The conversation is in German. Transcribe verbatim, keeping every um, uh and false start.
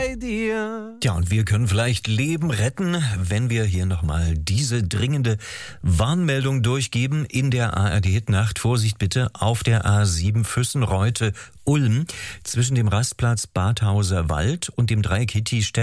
bei dir. Tja, und wir können vielleicht Leben retten, wenn wir hier nochmal diese dringende Warnmeldung durchgeben in der A R D-Hitnacht. Vorsicht bitte auf der A sieben Füssenreute Ulm zwischen dem Rastplatz Badhauser Wald und dem Dreieck Hitti-Stedt.